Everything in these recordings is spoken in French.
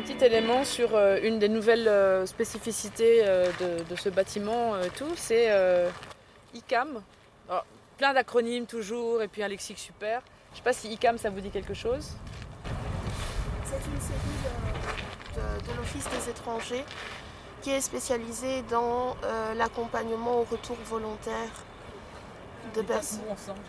petit élément sur une des nouvelles spécificités de ce bâtiment, c'est ICAM. Alors, plein d'acronymes toujours, et puis un lexique super. Je ne sais pas si ICAM, ça vous dit quelque chose. C'est une cellule de l'Office des étrangers qui est spécialisée dans l'accompagnement au retour volontaire de personnes.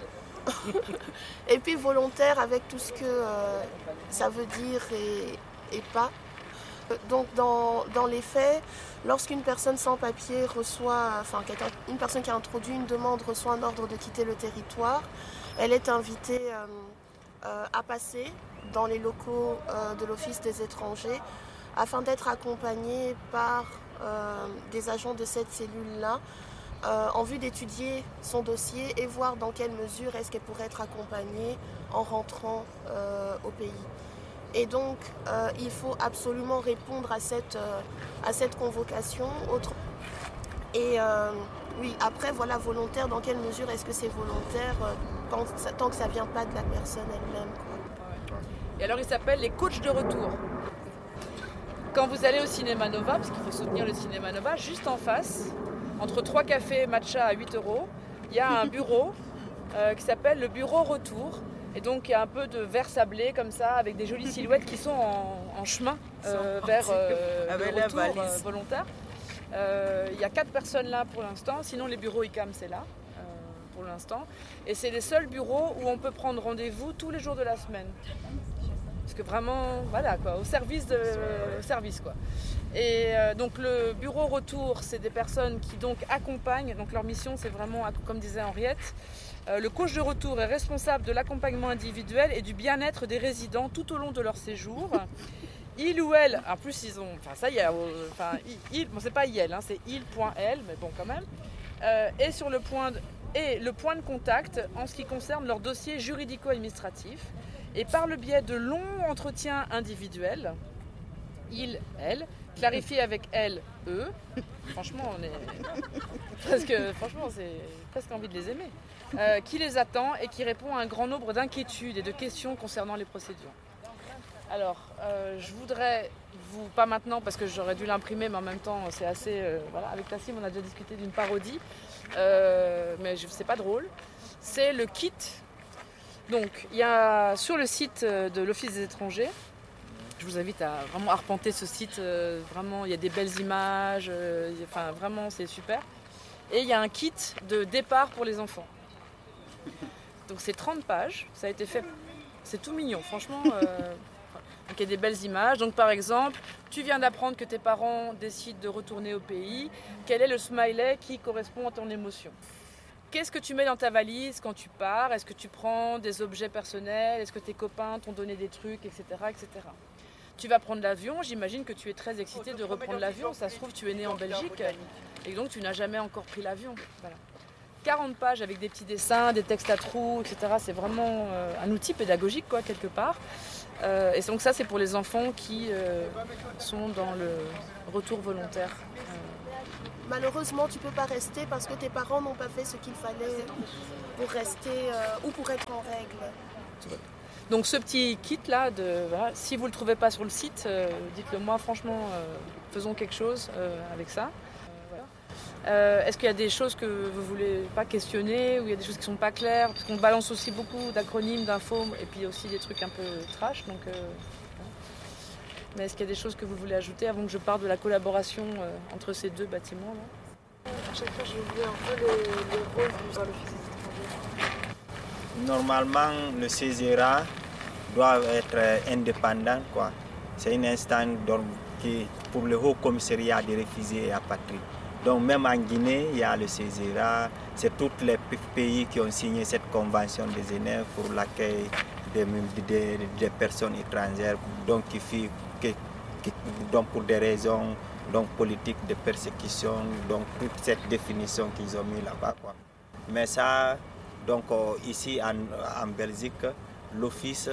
Et puis volontaire avec tout ce que ça veut dire et pas. Donc dans les faits, lorsqu'une personne sans papier une personne qui a introduit une demande reçoit un ordre de quitter le territoire, elle est invitée à passer dans les locaux de l'Office des étrangers afin d'être accompagnée par des agents de cette cellule-là en vue d'étudier son dossier et voir dans quelle mesure est-ce qu'elle pourrait être accompagnée en rentrant au pays. Et donc, il faut absolument répondre à cette convocation. Et oui, après, voilà, volontaire, dans quelle mesure est-ce que c'est volontaire tant que ça ne vient pas de la personne elle-même, quoi. Et alors, ils s'appellent les coachs de retour. Quand vous allez au Cinéma Nova, parce qu'il faut soutenir le Cinéma Nova, juste en face, entre 3 cafés matcha à 8 €, il y a un bureau qui s'appelle le bureau retour. Et donc il y a un peu de verre sablé comme ça, avec des jolies silhouettes qui sont en chemin vers le retour volontaire. Il y a 4 personnes là pour l'instant, sinon les bureaux ICAM c'est là pour l'instant. Et c'est les seuls bureaux où on peut prendre rendez-vous tous les jours de la semaine. Parce que vraiment, voilà quoi, au service quoi. Et donc le bureau retour, c'est des personnes qui donc accompagnent, donc leur mission c'est vraiment, comme disait Henriette, le coach de retour est responsable de l'accompagnement individuel et du bien-être des résidents tout au long de leur séjour. Il ou elle, en plus ils ont, enfin ça y est, bon c'est pas IL, c'est il.l, mais bon quand même, est sur le point de contact en ce qui concerne leur dossier juridico-administratif. Et par le biais de longs entretiens individuels, il, elle, clarifie avec elle, eux. Franchement, c'est presque envie de les aimer. Qui les attend et qui répond à un grand nombre d'inquiétudes et de questions concernant les procédures. Alors, je voudrais pas maintenant parce que j'aurais dû l'imprimer, mais en même temps, c'est assez... avec Tassim, on a déjà discuté d'une parodie, mais c'est pas drôle. C'est le kit. Donc, il y a sur le site de l'Office des étrangers, je vous invite à vraiment arpenter ce site, vraiment, il y a des belles images, vraiment, c'est super. Et il y a un kit de départ pour les enfants. Donc c'est 30 pages, ça a été fait, c'est tout mignon, franchement. Donc il y a des belles images. Donc par exemple, tu viens d'apprendre que tes parents décident de retourner au pays. Quel est le smiley qui correspond à ton émotion ? Qu'est-ce que tu mets dans ta valise quand tu pars ? Est-ce que tu prends des objets personnels ? Est-ce que tes copains t'ont donné des trucs, etc., etc. Tu vas prendre l'avion, j'imagine que tu es très excité de reprendre l'avion. Ça se trouve, tu es né en Belgique et donc tu n'as jamais encore pris l'avion. Voilà. 40 pages avec des petits dessins, des textes à trous, etc. C'est vraiment un outil pédagogique, quoi, quelque part. Et donc ça, c'est pour les enfants qui sont dans le retour volontaire. Malheureusement, tu ne peux pas rester parce que tes parents n'ont pas fait ce qu'il fallait pour rester ou pour être en règle. Donc ce petit kit-là, si vous ne le trouvez pas sur le site, dites-le moi, franchement, faisons quelque chose avec ça. Est-ce qu'il y a des choses que vous ne voulez pas questionner ou il y a des choses qui ne sont pas claires ? Parce qu'on balance aussi beaucoup d'acronymes, d'infos et puis aussi des trucs un peu trash. Donc, mais est-ce qu'il y a des choses que vous voulez ajouter avant que je parle de la collaboration entre ces deux bâtiments là ? À chaque fois, je voulais un peu les rôles dans l'Office des étrangers. Normalement, le CESERA doit être indépendant, quoi. C'est une instance pour le Haut Commissariat des réfugiés et apatrides. Donc même en Guinée, il y a le CESERA, c'est tous les pays qui ont signé cette convention de Genève pour l'accueil des personnes étrangères, donc donc pour des raisons politiques de persécution, donc toute cette définition qu'ils ont mis là-bas, quoi. Mais ça, donc ici en Belgique, l'office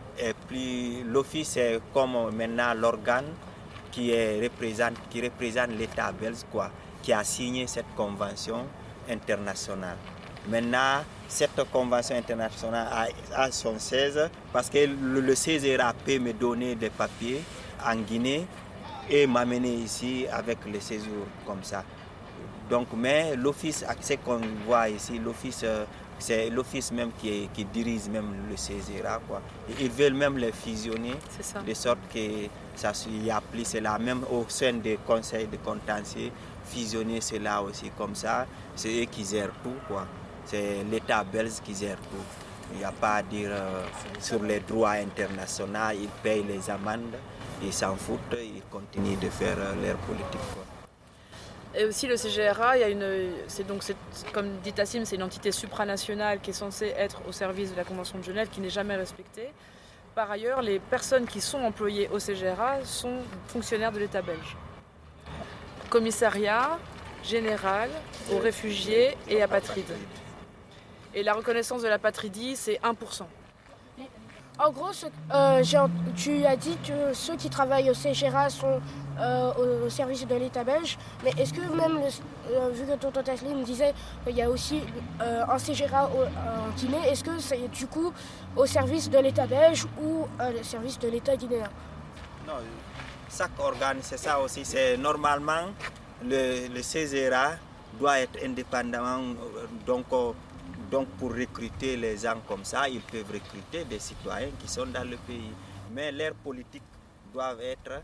est comme maintenant l'organe qui représente l'État belge, quoi, qui a signé cette convention internationale. Maintenant, cette convention internationale a son 16 parce que le CESERA peut me donner des papiers en Guinée et m'amener ici avec le séjour comme ça. Donc, mais l'office, ce qu'on voit ici, l'office, c'est l'office même qui dirige même le CESERA, quoi. Ils veulent même les fusionner, de sorte que ça y a plus, c'est là, même au sein des conseils de contentieux, fusionner cela aussi comme ça, c'est eux qui gèrent tout, quoi. C'est l'État belge qui gère tout. Il n'y a pas à dire sur les droits internationaux, ils payent les amendes, ils s'en foutent, ils continuent de faire leur politique, quoi. Et aussi le CGRA, comme dit Tassim, c'est une entité supranationale qui est censée être au service de la Convention de Genève, qui n'est jamais respectée. Par ailleurs, les personnes qui sont employées au CGRA sont fonctionnaires de l'État belge. Commissariat général aux réfugiés et apatrides. Et la reconnaissance de l'apatridie, c'est 1%. En gros, tu as dit que ceux qui travaillent au CGRA sont au service de l'État belge, mais est-ce que même, vu que tonton Taslim disait qu'il y a aussi un CGRA en Guinée, est-ce que c'est du coup au service de l'État belge ou le service de l'État guinéen? Non, chaque organe, c'est ça aussi, c'est normalement le CGRA doit être indépendant, donc pour recruter les gens comme ça, ils peuvent recruter des citoyens qui sont dans le pays. Mais leurs politiques doivent être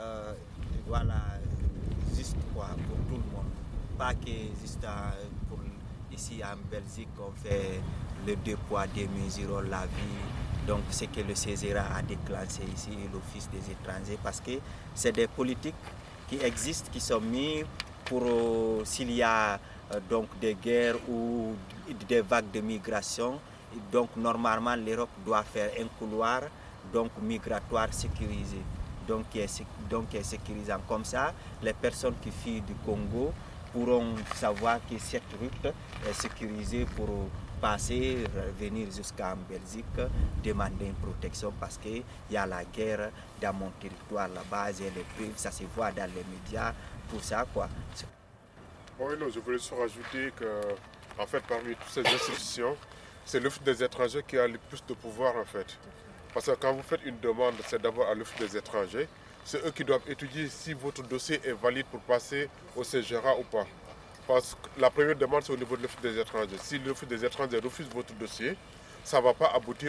juste pour tout le monde. Pas que juste ici en Belgique on fait le 2 poids 2 mesures, la vie. Donc ce que le CESERA a déclenché ici, l'Office des étrangers, parce que c'est des politiques qui existent, qui sont mises pour s'il y a donc des guerres ou des vagues de migration. Donc normalement l'Europe doit faire un couloir donc migratoire sécurisé, donc qui est sécurisant. Comme ça, les personnes qui fuient du Congo pourront savoir que cette route est sécurisée pour passer, venir jusqu'en Belgique, demander une protection parce qu'il y a la guerre dans mon territoire là-bas, j'ai les preuves, ça se voit dans les médias, tout ça quoi. Oui, non, je voulais juste rajouter que, en fait, parmi toutes ces institutions, c'est l'Office des étrangers qui a le plus de pouvoir, en fait. Parce que quand vous faites une demande, c'est d'abord à l'Office des étrangers. C'est eux qui doivent étudier si votre dossier est valide pour passer au CGRA ou pas. Parce que la première demande, c'est au niveau de l'Office des étrangers. Si l'Office des étrangers refuse votre dossier, ça ne va pas aboutir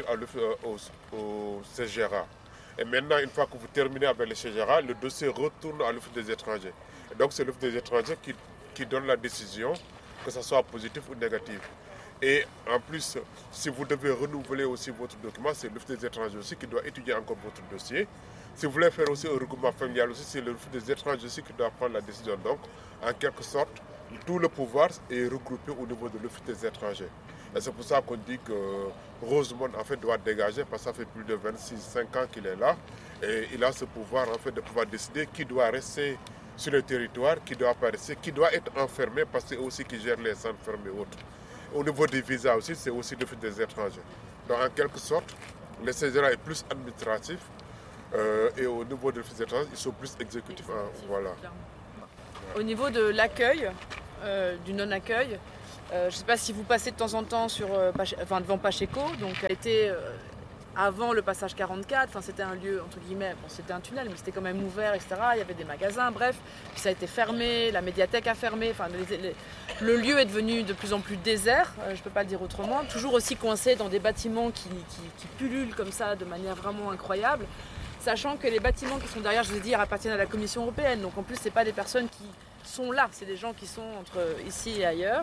au CGRA. Et maintenant, une fois que vous terminez avec le CGRA, le dossier retourne à l'Office des étrangers. Et donc, c'est l'Office des étrangers qui donne la décision, que ce soit positif ou négatif. Et en plus, si vous devez renouveler aussi votre document, c'est l'Office des étrangers aussi qui doit étudier encore votre dossier. Si vous voulez faire aussi un regroupement familial aussi, c'est l'Office des étrangers aussi qui doit prendre la décision. Donc, en quelque sorte, tout le pouvoir est regroupé au niveau de l'Office des étrangers. Et c'est pour ça qu'on dit que Rosemont en fait doit dégager, parce que ça fait plus de 26-5 ans qu'il est là. Et il a ce pouvoir en fait de pouvoir décider qui doit rester sur le territoire, qui doit apparaître, qui doit être enfermé, parce que c'est aussi qui gère les enfermés et autres. Au niveau des visas aussi, c'est aussi l'Office des étrangers. Donc en quelque sorte, le CESERA est plus administratif et au niveau de l'Office des étrangers, ils sont plus exécutifs. Voilà. Au niveau de l'accueil, du non-accueil, je ne sais pas si vous passez de temps en temps devant Pacheco, donc a été avant le passage 44, c'était un lieu, entre guillemets, c'était un tunnel, mais c'était quand même ouvert, etc. Il y avait des magasins, bref. Puis ça a été fermé, la médiathèque a fermé. Le lieu est devenu de plus en plus désert, je ne peux pas le dire autrement. Toujours aussi coincé dans des bâtiments qui pullulent comme ça de manière vraiment incroyable. Sachant que les bâtiments qui sont derrière, je veux dire, appartiennent à la Commission européenne. Donc en plus, ce n'est pas des personnes qui sont là, c'est des gens qui sont entre ici et ailleurs.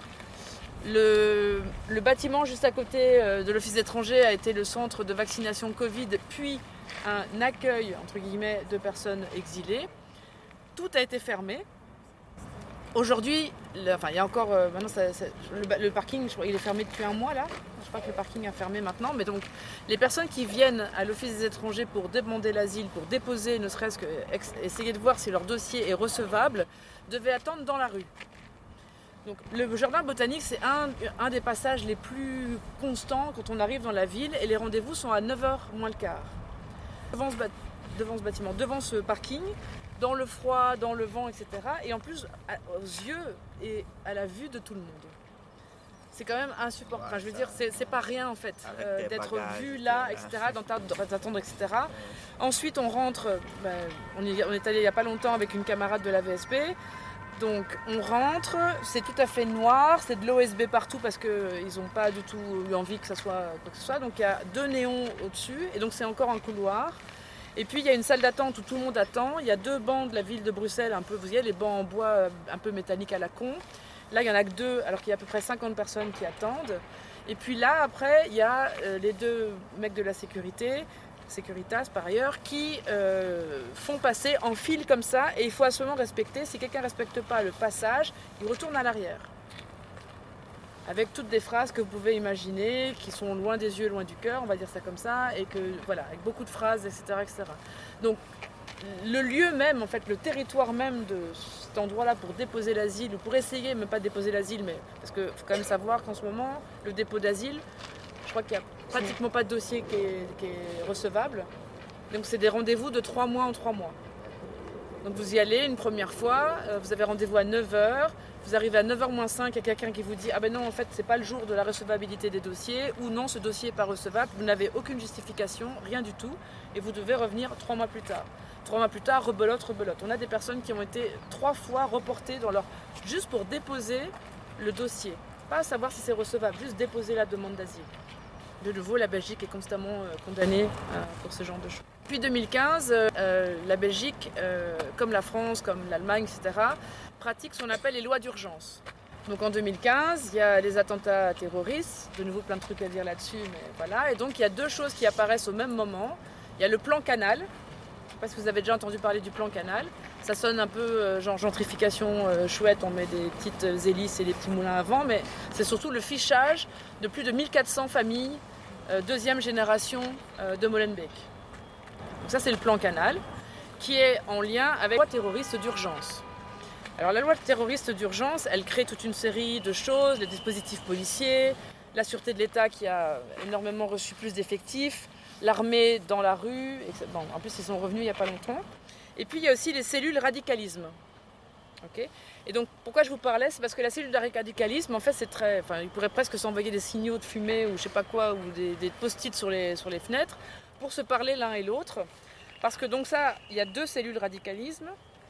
Le bâtiment juste à côté de l'Office étranger a été le centre de vaccination Covid, puis un accueil, entre guillemets, de personnes exilées. Tout a été fermé. Aujourd'hui, il y a encore, maintenant, le parking, je crois, il est fermé depuis un mois là. Je crois que le parking a fermé maintenant. Mais donc, les personnes qui viennent à l'Office des étrangers pour demander l'asile, pour déposer, ne serait-ce que essayer de voir si leur dossier est recevable, devaient attendre dans la rue. Donc, le jardin botanique, c'est un des passages les plus constants quand on arrive dans la ville, et les rendez-vous sont à 9h moins le quart. Devant ce bâtiment, devant ce parking, dans le froid, dans le vent, etc. Et en plus, aux yeux et à la vue de tout le monde. c'est quand même insupportable. Enfin, je veux dire, c'est pas rien en fait, Avec tes d'être bagages, vu là, etc., d'attendre, etc. Ensuite, on rentre, on est allé il n'y a pas longtemps avec une camarade de la VSP. Donc, on rentre, c'est tout à fait noir, c'est de l'OSB partout parce qu'ils n'ont pas du tout eu envie que ça soit quoi que ce soit. Donc, il y a 2 néons au-dessus et donc c'est encore un couloir. Et puis, il y a une salle d'attente où tout le monde attend. Il y a 2 bancs de la ville de Bruxelles, un peu, vous voyez, les bancs en bois un peu métalliques à la con. Là, il n'y en a que 2, alors qu'il y a à peu près 50 personnes qui attendent. Et puis là, après, il y a les 2 mecs de la sécurité, Securitas par ailleurs, qui font passer en file comme ça. Et il faut absolument respecter. Si quelqu'un ne respecte pas le passage, il retourne à l'arrière. Avec toutes des phrases que vous pouvez imaginer, qui sont loin des yeux, loin du cœur, on va dire ça comme ça. Et que, voilà, avec beaucoup de phrases, etc., etc. Donc, le lieu même, en fait, le territoire même de cet endroit-là pour déposer l'asile, ou pour essayer, même pas déposer l'asile, mais parce qu'il faut quand même savoir qu'en ce moment, le dépôt d'asile, je crois qu'il n'y a pratiquement pas de dossier qui est recevable. Donc c'est des rendez-vous de 3 mois en 3 mois. Donc vous y allez une première fois, vous avez rendez-vous à 9h, vous arrivez à 9h moins 5, il y a quelqu'un qui vous dit « Ah ben non, en fait, c'est pas le jour de la recevabilité des dossiers » ou « Non, ce dossier n'est pas recevable, vous n'avez aucune justification, rien du tout, et vous devez revenir 3 mois plus tard. » 3 mois plus tard, rebelote. On a des personnes qui ont été 3 fois reportées juste pour déposer le dossier. Pas à savoir si c'est recevable, juste déposer la demande d'asile. De nouveau, la Belgique est constamment condamnée pour ce genre de choses. Depuis 2015, la Belgique, comme la France, comme l'Allemagne, etc., pratique ce qu'on appelle les lois d'urgence. Donc en 2015, il y a les attentats terroristes, de nouveau plein de trucs à dire là-dessus, mais voilà. Et donc il y a 2 choses qui apparaissent au même moment. Il y a le plan Canal. Je ne sais pas si vous avez déjà entendu parler du plan Canal. Ça sonne un peu genre gentrification chouette, on met des petites hélices et des petits moulins à vent, mais c'est surtout le fichage de plus de 1400 familles 2e génération de Molenbeek. Donc ça, c'est le plan Canal, qui est en lien avec la loi terroriste d'urgence. Alors la loi terroriste d'urgence, elle crée toute une série de choses, les dispositifs policiers, la sûreté de l'État qui a énormément reçu plus d'effectifs, l'armée dans la rue, bon, en plus ils sont revenus il n'y a pas longtemps. Et puis il y a aussi les cellules radicalisme. Okay, et donc pourquoi je vous parlais, c'est parce que la cellule de radicalisme, en fait, c'est très, enfin, il pourrait presque s'envoyer des signaux de fumée ou je sais pas quoi, ou des post-it sur les fenêtres pour se parler l'un et l'autre. Parce que donc ça, il y a 2 cellules radicalisme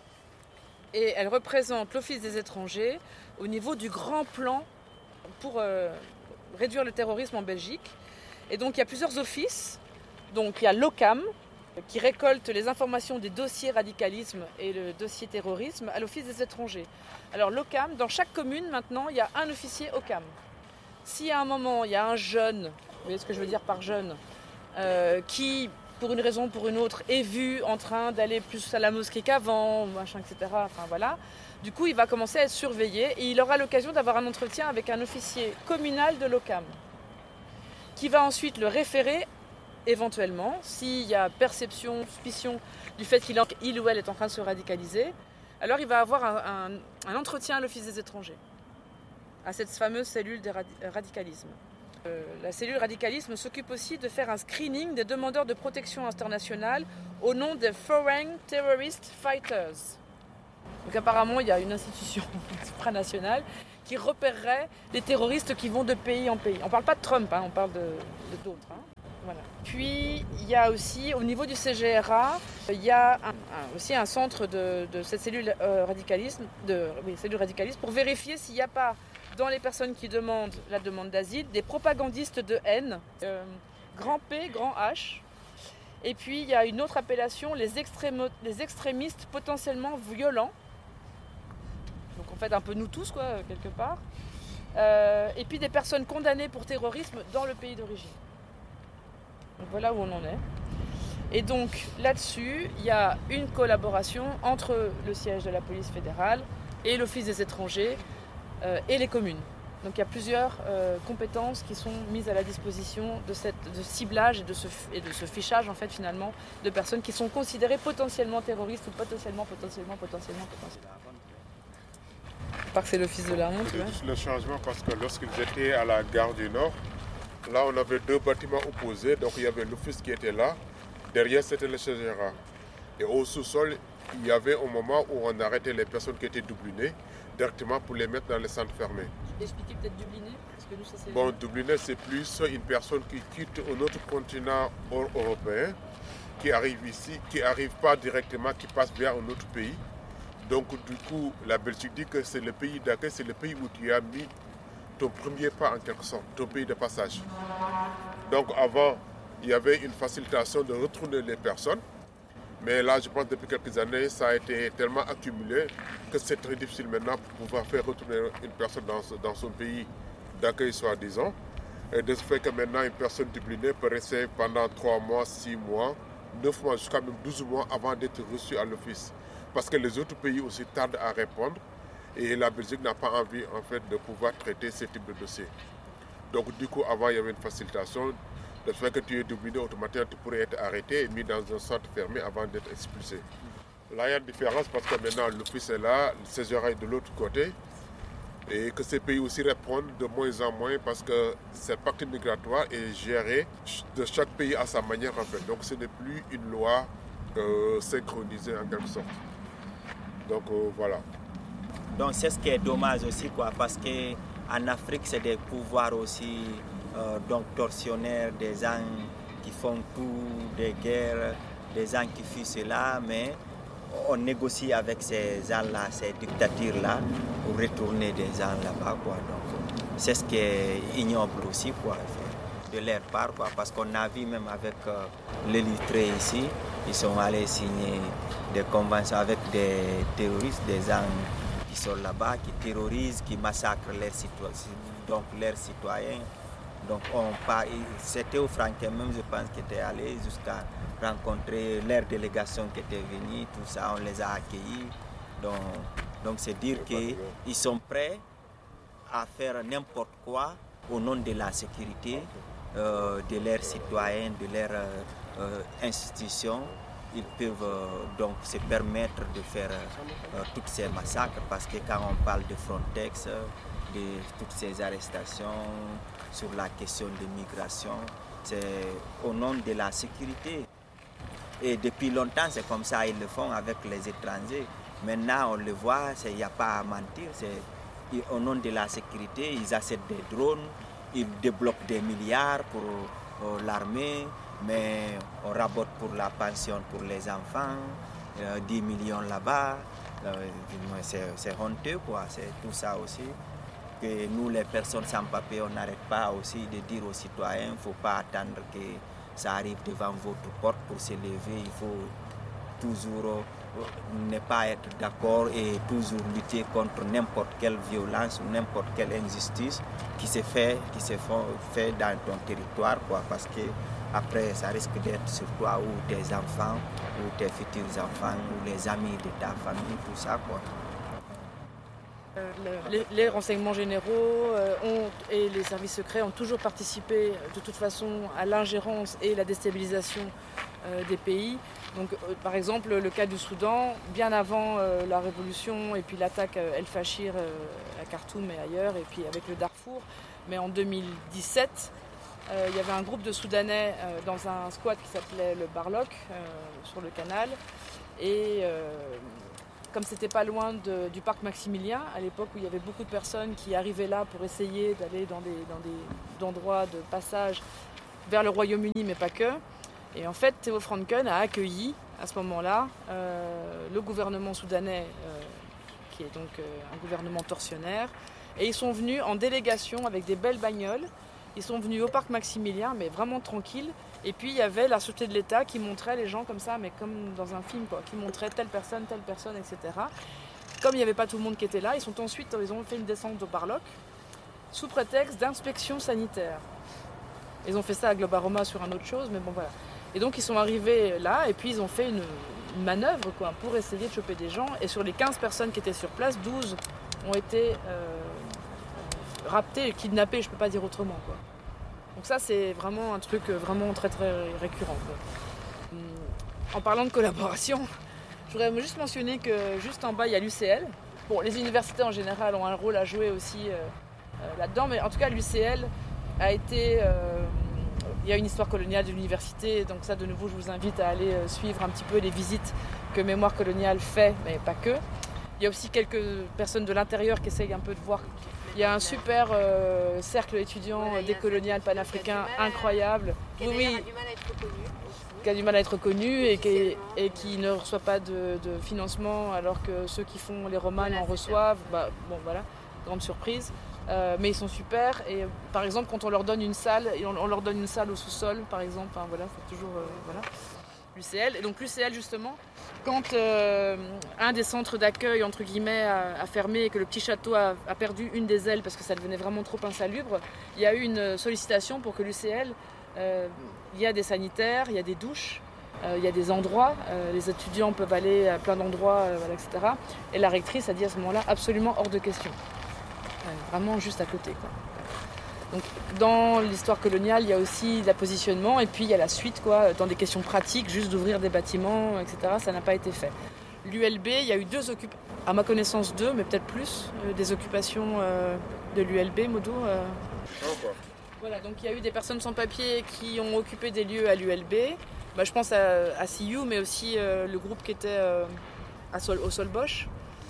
et elles représentent l'Office des étrangers au niveau du grand plan pour réduire le terrorisme en Belgique. Et donc il y a plusieurs offices. Donc il y a l'OCAM, qui récolte les informations des dossiers radicalisme et le dossier terrorisme à l'Office des étrangers. Alors l'OCAM, dans chaque commune maintenant, il y a un officier OCAM. Si à un moment, il y a un jeune, vous voyez ce que je veux dire par jeune, qui, pour une raison ou pour une autre, est vu en train d'aller plus à la mosquée qu'avant, machin, etc., enfin voilà, du coup, il va commencer à être surveillé et il aura l'occasion d'avoir un entretien avec un officier communal de l'OCAM, qui va ensuite le référer éventuellement, s'il y a perception, suspicion du fait qu'il ou elle est en train de se radicaliser, alors il va avoir un entretien à l'Office des étrangers, à cette fameuse cellule de radicalisme. La cellule radicalisme s'occupe aussi de faire un screening des demandeurs de protection internationale au nom des Foreign Terrorist Fighters. Donc apparemment, il y a une institution supranationale qui repérerait les terroristes qui vont de pays en pays. On ne parle pas de Trump, hein, on parle d'autres. Hein. Voilà. Puis il y a aussi au niveau du CGRA, il y a aussi un centre de cette cellule radicalisme, cellule radicalisme, pour vérifier s'il n'y a pas dans les personnes qui demandent la demande d'asile des propagandistes de haine, grand P, grand H. Et puis il y a une autre appellation, les extrémistes potentiellement violents. Donc en fait un peu nous tous quoi, quelque part. Et puis des personnes condamnées pour terrorisme dans le pays d'origine. Donc voilà où on en est. Et donc là-dessus, il y a une collaboration entre le siège de la police fédérale et l'Office des étrangers et les communes. Donc il y a plusieurs compétences qui sont mises à la disposition de ciblage et de ce fichage en fait finalement de personnes qui sont considérées potentiellement terroristes ou potentiellement. À part que c'est l'Office de la honte. C'est juste le changement parce que lorsqu'ils étaient à la gare du Nord, là, on avait 2 bâtiments opposés, donc il y avait l'office qui était là, derrière c'était le CGRA. Et au sous-sol, il y avait un moment où on arrêtait les personnes qui étaient doublinées directement pour les mettre dans les centres fermés. expliquer peut-être Dubliné, parce que nous ça c'est... Bon, Dubliné, c'est plus une personne qui quitte un autre continent européen, qui arrive ici, qui n'arrive pas directement, qui passe vers un autre pays. Donc du coup, la Belgique dit que c'est le pays d'accueil, c'est le pays où tu as mis ton premier pas en quelque sorte, ton pays de passage. Donc avant, il y avait une facilitation de retourner les personnes. Mais là, je pense que depuis quelques années, ça a été tellement accumulé que c'est très difficile maintenant pour pouvoir faire retourner une personne dans son pays d'accueil, soi-disant. Et de ce fait que maintenant, une personne dublinée peut rester pendant 3 mois, 6 mois, 9 mois, jusqu'à même 12 mois avant d'être reçue à l'office. Parce que les autres pays aussi tardent à répondre et la Belgique n'a pas envie en fait, de pouvoir traiter ce type de dossier. Donc du coup, avant, il y avait une facilitation. Le fait que tu es dubliné, automatiquement, tu pourrais être arrêté et mis dans un centre fermé avant d'être expulsé. Là, il y a une différence parce que maintenant, l'office est là, le séjour est de l'autre côté. Et que ces pays aussi répondent de moins en moins parce que ce pacte migratoire est géré de chaque pays à sa manière en fait. Donc ce n'est plus une loi synchronisée en quelque sorte. Donc voilà. Donc c'est ce qui est dommage aussi quoi, parce qu'en Afrique c'est des pouvoirs aussi donc tortionnaires, des gens qui font tout, des guerres, des gens qui fuient cela, mais on négocie avec ces gens-là, ces dictatures-là, pour retourner des gens là-bas, quoi. Donc, c'est ce qui est ignoble aussi, quoi, de leur part, quoi. Parce qu'on a vu même avec l'Érythrée ici, ils sont allés signer des conventions avec des terroristes, des gens qui sont là-bas, qui terrorisent, qui massacrent leurs citoyens. Donc c'est Théo Franken même, je pense, qui était allé jusqu'à rencontrer leur délégation qui était venue, tout ça, on les a accueillis. Donc c'est dire qu'ils sont prêts à faire n'importe quoi au nom de la sécurité de leurs citoyens, de leurs institutions. Ils peuvent donc se permettre de faire tous ces massacres parce que quand on parle de Frontex, de toutes ces arrestations sur la question de migration, c'est au nom de la sécurité. Et depuis longtemps, c'est comme ça ils le font avec les étrangers. Maintenant, on le voit, il n'y a pas à mentir. Au nom de la sécurité, ils achètent des drones, ils débloquent des milliards pour l'armée, mais on rabote pour la pension pour les enfants, 10 millions là-bas. C'est honteux, quoi. C'est tout ça aussi. Que nous, les personnes sans papier, on n'arrête pas aussi de dire aux citoyens, il ne faut pas attendre que ça arrive devant votre porte pour se lever. Il faut toujours ne pas être d'accord et toujours lutter contre n'importe quelle violence ou n'importe quelle injustice qui se fait dans ton territoire, quoi, parce que après ça risque d'être sur toi ou tes enfants ou tes futurs enfants ou les amis de ta famille, tout ça, quoi. Les renseignements généraux et les services secrets ont toujours participé de toute façon à l'ingérence et la déstabilisation des pays. Donc, par exemple, le cas du Soudan, bien avant la révolution et puis l'attaque El Fachir à Khartoum et ailleurs, et puis avec le Darfour. Mais en 2017, il y avait un groupe de Soudanais dans un squat qui s'appelait le Barlok sur le canal. Et comme c'était pas loin du parc Maximilien, à l'époque où il y avait beaucoup de personnes qui arrivaient là pour essayer d'aller dans des endroits de passage vers le Royaume-Uni, mais pas que. Et en fait, Théo Franken a accueilli à ce moment-là le gouvernement soudanais, qui est donc un gouvernement tortionnaire. Et ils sont venus en délégation avec des belles bagnoles. Ils sont venus au parc Maximilien, mais vraiment tranquilles. Et puis il y avait la sûreté de l'État qui montrait les gens comme ça, mais comme dans un film, quoi, qui montrait telle personne, etc. Comme il n'y avait pas tout le monde qui était là, ils ont fait une descente au Barlok sous prétexte d'inspection sanitaire. Ils ont fait ça à Globaroma sur une autre chose, mais bon voilà. Et donc ils sont arrivés là et puis ils ont fait une manœuvre, quoi, pour essayer de choper des gens. Et sur les 15 personnes qui étaient sur place, 12 ont été raptés et kidnappés, je ne peux pas dire autrement, quoi. Donc ça, c'est vraiment un truc vraiment très très récurrent, quoi. En parlant de collaboration, je voudrais juste mentionner que juste en bas, il y a l'UCL. Bon, les universités en général ont un rôle à jouer aussi là-dedans, mais en tout cas, l'UCL a été... il y a une histoire coloniale de l'université, donc ça, de nouveau, je vous invite à aller suivre un petit peu les visites que Mémoire coloniale fait, mais pas que. Il y a aussi quelques personnes de l'intérieur qui essayent un peu de voir Il y a un super cercle étudiant décolonial panafricain incroyable. Oui, qui a du mal à être reconnu et qui ne reçoit pas de financement alors que ceux qui font les romans en reçoivent. Bon voilà, grande surprise. Mais ils sont super et par exemple quand on leur donne une salle, on leur donne une salle au sous-sol par exemple, enfin, voilà, c'est toujours voilà. L'UCL. Et donc l'UCL justement, quand un des centres d'accueil entre guillemets a fermé et que le petit château a perdu une des ailes parce que ça devenait vraiment trop insalubre, il y a eu une sollicitation pour que l'UCL, il y a des sanitaires, il y a des douches, il y a des endroits, les étudiants peuvent aller à plein d'endroits, voilà, etc. Et la rectrice a dit à ce moment-là absolument hors de question. Vraiment juste à côté, quoi. Donc, dans l'histoire coloniale, il y a aussi l'appositionnement et puis il y a la suite, quoi, dans des questions pratiques, juste d'ouvrir des bâtiments, etc. Ça n'a pas été fait. L'ULB, il y a eu à ma connaissance deux, mais peut-être plus, des occupations de l'ULB, Modo. Voilà, donc il y a eu des personnes sans papier qui ont occupé des lieux à l'ULB. Je pense à CU, mais aussi le groupe qui était au Solbosch.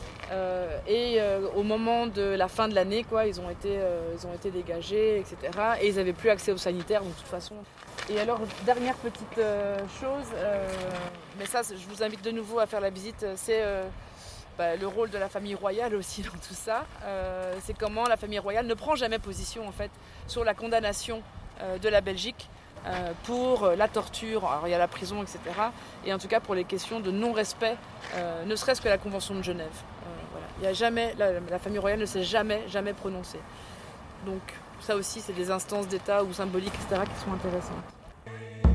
Au moment de la fin de l'année, quoi, ils ont été dégagés, etc. Et ils n'avaient plus accès aux sanitaires, donc de toute façon. Et alors, dernière petite chose, mais ça, je vous invite de nouveau à faire la visite, c'est le rôle de la famille royale aussi dans tout ça. C'est comment la famille royale ne prend jamais position, en fait, sur la condamnation de la Belgique pour la torture, alors il y a la prison, etc. Et en tout cas pour les questions de non-respect, ne serait-ce que la Convention de Genève. Voilà. Il y a jamais, la famille royale ne s'est jamais prononcée. Donc ça aussi, c'est des instances d'État ou symboliques, etc. qui sont intéressantes.